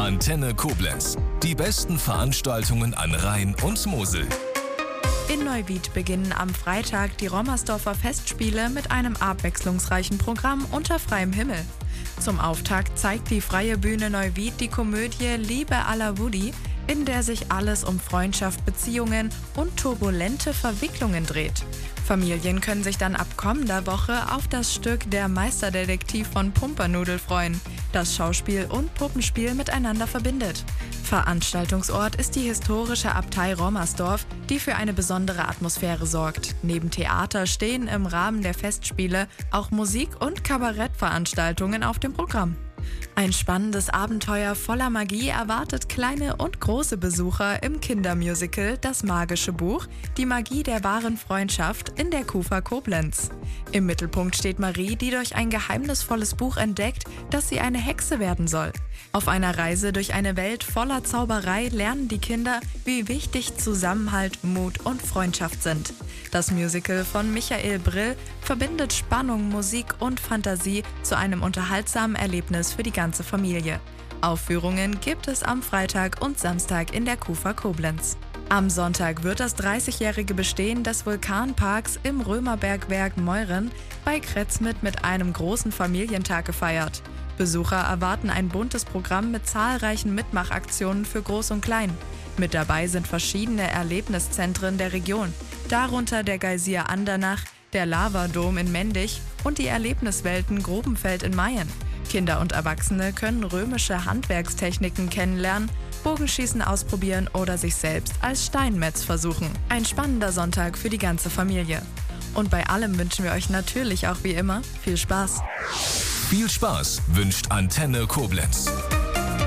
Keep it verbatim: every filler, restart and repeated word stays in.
Antenne Koblenz. Die besten Veranstaltungen an Rhein und Mosel. In Neuwied beginnen am Freitag die Rommersdorfer Festspiele mit einem abwechslungsreichen Programm unter freiem Himmel. Zum Auftakt zeigt die Freie Bühne Neuwied die Komödie Liebe à la Woody, in der sich alles um Freundschaft, Beziehungen und turbulente Verwicklungen dreht. Familien können sich dann ab kommender Woche auf das Stück Der Meisterdetektiv von Pumpernickel freuen, das Schauspiel und Puppenspiel miteinander verbindet. Veranstaltungsort ist die historische Abtei Rommersdorf, die für eine besondere Atmosphäre sorgt. Neben Theater stehen im Rahmen der Festspiele auch Musik- und Kabarettveranstaltungen auf dem Programm. Ein spannendes Abenteuer voller Magie erwartet kleine und große Besucher im Kindermusical Das magische Buch, die Magie der wahren Freundschaft in der KUFA Koblenz. Im Mittelpunkt steht Marie, die durch ein geheimnisvolles Buch entdeckt, dass sie eine Hexe werden soll. Auf einer Reise durch eine Welt voller Zauberei lernen die Kinder, wie wichtig Zusammenhalt, Mut und Freundschaft sind. Das Musical von Michael Brill verbindet Spannung, Musik und Fantasie zu einem unterhaltsamen Erlebnis für die ganze Familie. Aufführungen gibt es am Freitag und Samstag in der KUFA Koblenz. Am Sonntag wird das dreißigjährige Bestehen des Vulkanparks im Römerbergwerk Meuren bei Kretzmitt mit einem großen Familientag gefeiert. Besucher erwarten ein buntes Programm mit zahlreichen Mitmachaktionen für Groß und Klein. Mit dabei sind verschiedene Erlebniszentren der Region, darunter der Geysir Andernach, der Lavadom in Mendig und die Erlebniswelten Grubenfeld in Mayen. Kinder und Erwachsene können römische Handwerkstechniken kennenlernen, Bogenschießen ausprobieren oder sich selbst als Steinmetz versuchen. Ein spannender Sonntag für die ganze Familie. Und bei allem wünschen wir euch natürlich auch wie immer viel Spaß. Viel Spaß wünscht Antenne Koblenz.